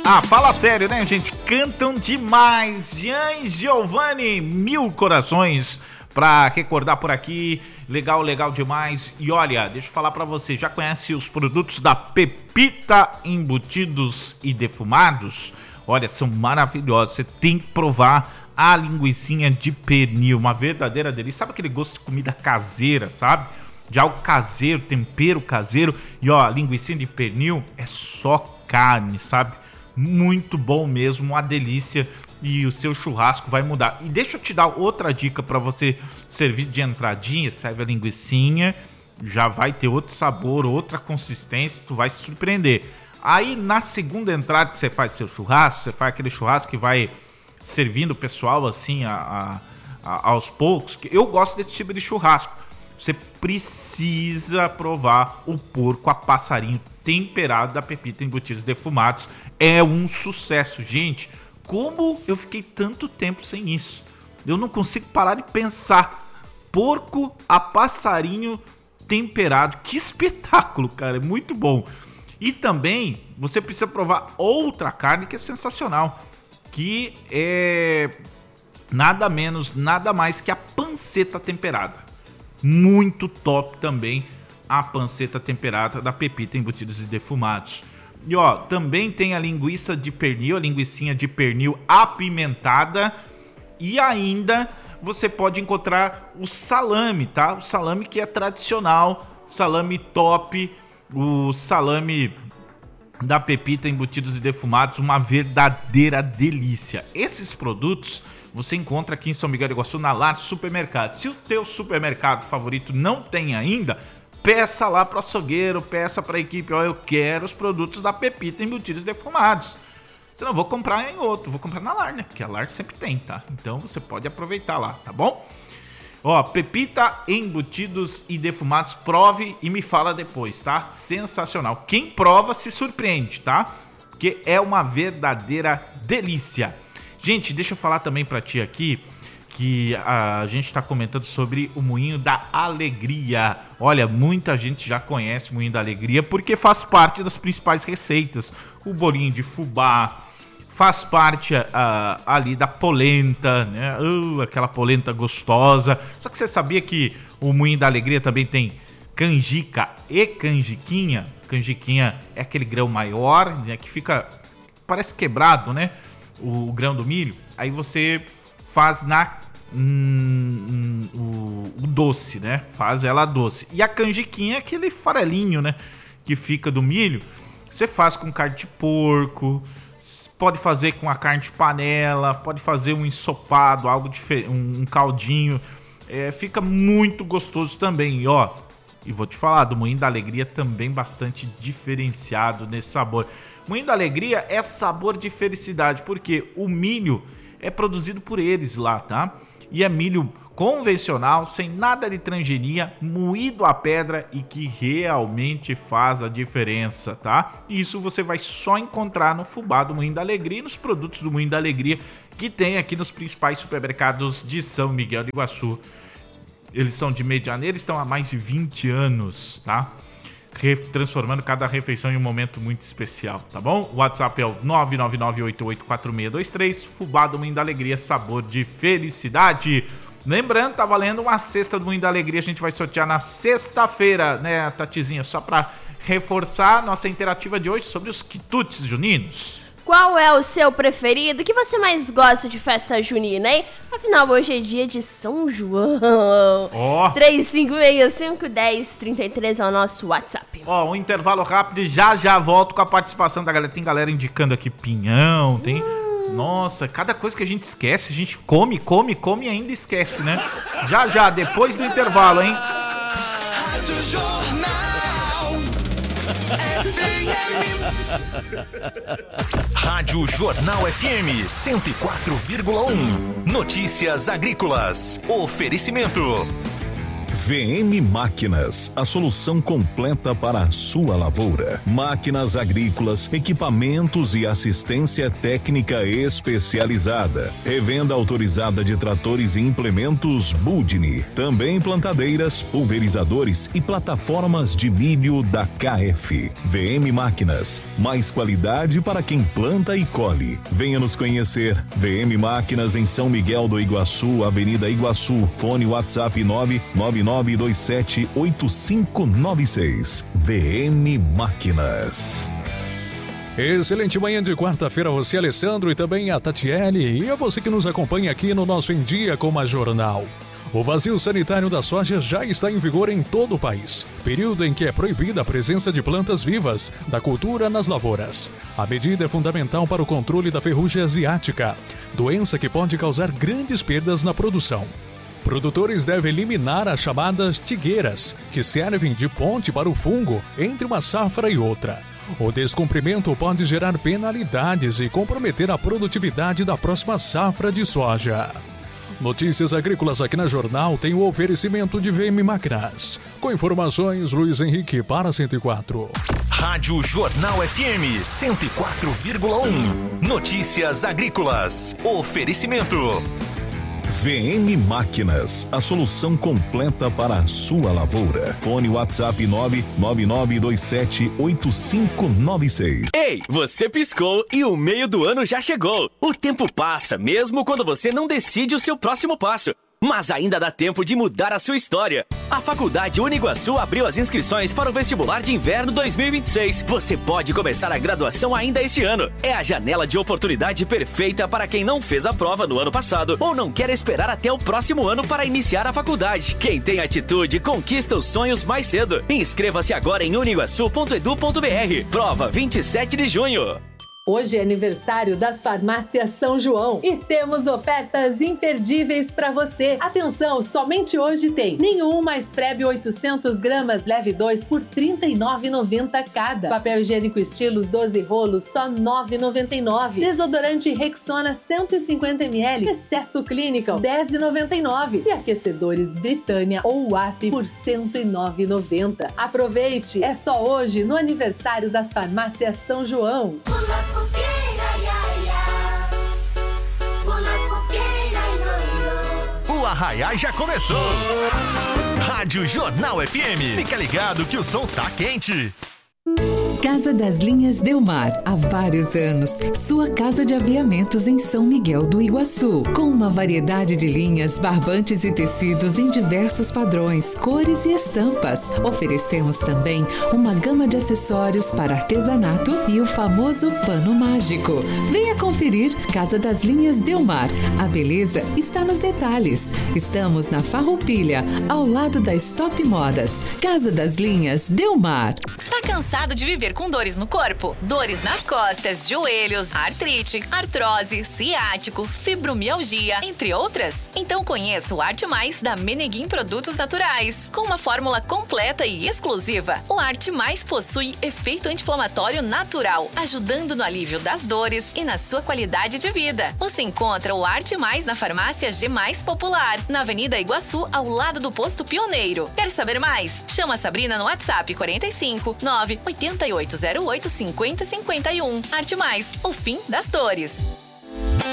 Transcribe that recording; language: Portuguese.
Ah, fala sério, né, gente? Cantam demais. Jean Giovanni, 1000 corações pra recordar por aqui. Legal, legal demais. E olha, deixa eu falar pra você, já conhece os produtos da Pepita embutidos e defumados? Olha, são maravilhosos. Você tem que provar a linguicinha de pernil, uma verdadeira delícia. Sabe aquele gosto de comida caseira, sabe? De algo caseiro, tempero caseiro. E ó, a linguicinha de pernil é só carne, sabe? Muito bom mesmo, uma delícia. E o seu churrasco vai mudar. E deixa eu te dar outra dica para você servir de entradinha. Serve a linguicinha, já vai ter outro sabor, outra consistência, tu vai se surpreender. Aí na segunda entrada que você faz seu churrasco, você faz aquele churrasco que vai servindo o pessoal assim aos poucos. Eu gosto desse tipo de churrasco. Você precisa provar o porco a passarinho temperado da Pepita embutidos defumados. É um sucesso, gente. Como eu fiquei tanto tempo sem isso? Eu não consigo parar de pensar. Porco a passarinho temperado. Que espetáculo, cara. É muito bom. E também você precisa provar outra carne que é sensacional. Que é nada menos, nada mais que a panceta temperada. Muito top também a panceta temperada da Pepita embutidos e defumados. E ó, também tem a linguiça de pernil, a linguicinha de pernil apimentada. E ainda você pode encontrar o salame, tá? O salame que é tradicional, salame top, o salame da Pepita embutidos e defumados, uma verdadeira delícia. Esses produtos você encontra aqui em São Miguel do Iguaçu na Lar Supermercado. Se o teu supermercado favorito não tem ainda, peça lá para o açougueiro, peça para a equipe, ó, eu quero os produtos da Pepita embutidos e defumados. Senão eu vou comprar em outro, vou comprar na Lar, né? Porque a Lar sempre tem, tá? Então você pode aproveitar lá, tá bom? Ó, Pepita embutidos e defumados, prove e me fala depois, tá? Sensacional. Quem prova se surpreende, tá? Porque é uma verdadeira delícia. Gente, deixa eu falar também pra ti aqui que a gente tá comentando sobre o Moinho da Alegria. Olha, muita gente já conhece o Moinho da Alegria porque faz parte das principais receitas. O bolinho de fubá, faz parte ali da polenta, né? Aquela polenta gostosa. Só que você sabia que o Moinho da Alegria também tem canjica e canjiquinha? Canjiquinha é aquele grão maior, né, que fica, parece quebrado, né? O grão do milho. Aí você faz o doce, né? Faz ela doce. E a canjiquinha é aquele farelinho, né? Que fica do milho. Você faz com carne de porco, pode fazer com a carne de panela, pode fazer um ensopado, algo diferente, um caldinho. Fica muito gostoso também. E ó, e vou te falar, do Moinho da Alegria também bastante diferenciado nesse sabor. Moinho da Alegria é sabor de felicidade, porque o milho é produzido por eles lá, tá? E é milho convencional, sem nada de transgenia, moído a pedra e que realmente faz a diferença, tá? Isso você vai só encontrar no fubá do Moinho da Alegria e nos produtos do Moinho da Alegria que tem aqui nos principais supermercados de São Miguel do Iguaçu. Eles são de Medianeira, estão há mais de 20 anos, tá? Transformando cada refeição em um momento muito especial, tá bom? O WhatsApp é o 999884623, fubá do Moinho da Alegria, sabor de felicidade. Lembrando, tá valendo uma cesta do Moinho da Alegria, a gente vai sortear na sexta-feira, né, Tatizinha? Só pra reforçar nossa interativa de hoje sobre os quitutes juninos. Qual é o seu preferido? O que você mais gosta de festa junina, hein? Afinal, hoje é dia de São João. Ó. 3565-1033 é o nosso WhatsApp. Ó, um intervalo rápido e já volto com a participação da galera. Tem galera indicando aqui pinhão, tem... Nossa, cada coisa que a gente esquece, a gente come e ainda esquece, né? Já, depois do intervalo, hein? Rádio Jornal Rádio Jornal FM 104,1. Notícias agrícolas. Oferecimento VM Máquinas, a solução completa para a sua lavoura. Máquinas agrícolas, equipamentos e assistência técnica especializada. Revenda autorizada de tratores e implementos Budni. Também plantadeiras, pulverizadores e plataformas de milho da KF. VM Máquinas, mais qualidade para quem planta e colhe. Venha nos conhecer. VM Máquinas em São Miguel do Iguaçu, Avenida Iguaçu. Fone WhatsApp 999278596. VM Máquinas. Excelente manhã de quarta-feira a você, Alessandro, e também a Tatiele, e a você que nos acompanha aqui no nosso Em Dia com a Jornal. O vazio sanitário da soja já está em vigor em todo o país, período em que é proibida a presença de plantas vivas da cultura nas lavouras. A medida é fundamental para o controle da ferrugem asiática, doença que pode causar grandes perdas na produção. Produtores devem eliminar as chamadas tigueiras, que servem de ponte para o fungo entre uma safra e outra. O descumprimento pode gerar penalidades e comprometer a produtividade da próxima safra de soja. Notícias agrícolas aqui na Jornal tem o oferecimento de VM Máquinas. Com informações, Luiz Henrique para 104. Rádio Jornal FM 104,1. Notícias agrícolas. Oferecimento. VM Máquinas, a solução completa para a sua lavoura. Fone WhatsApp 999278596. Ei, você piscou e o meio do ano já chegou. O tempo passa, mesmo quando você não decide o seu próximo passo. Mas ainda dá tempo de mudar a sua história. A Faculdade Uniguaçu abriu as inscrições para o vestibular de inverno 2026. Você pode começar a graduação ainda este ano. É a janela de oportunidade perfeita para quem não fez a prova no ano passado ou não quer esperar até o próximo ano para iniciar a faculdade. Quem tem atitude conquista os sonhos mais cedo. Inscreva-se agora em uniguaçu.edu.br. Prova 27 de junho. Hoje é aniversário das farmácias São João e temos ofertas imperdíveis para você. Atenção, somente hoje tem Ninho mais Prebe 800 gramas, leve 2 por R$ 39,90 cada. Papel higiênico Estilos 12 rolos, só R$ 9,99. Desodorante Rexona 150 ml, exceto Clinical, R$ 10,99. E aquecedores Britânia ou WAP por R$ 109,90. Aproveite, é só hoje no aniversário das farmácias São João. O Arraiá já começou. Rádio Jornal FM. Fica ligado que o som tá quente. Casa das Linhas Delmar, há vários anos, sua casa de aviamentos em São Miguel do Iguaçu, com uma variedade de linhas, barbantes e tecidos em diversos padrões, cores e estampas. Oferecemos também uma gama de acessórios para artesanato e o famoso pano mágico. Venha conferir Casa das Linhas Delmar. A beleza está nos detalhes. Estamos na Farroupilha, ao lado da Stop Modas. Casa das Linhas Delmar. Tá cansado de viver com dores no corpo? Dores nas costas, joelhos, artrite, artrose, ciático, fibromialgia, entre outras? Então conheça o Arte Mais da Meneguim Produtos Naturais. Com uma fórmula completa e exclusiva, o Arte Mais possui efeito anti-inflamatório natural, ajudando no alívio das dores e na sua qualidade de vida. Você encontra o Arte Mais na farmácia G Mais Popular, na Avenida Iguaçu, ao lado do Posto Pioneiro. Quer saber mais? Chama a Sabrina no WhatsApp 45 98808 5051. Arte Mais, o fim das dores.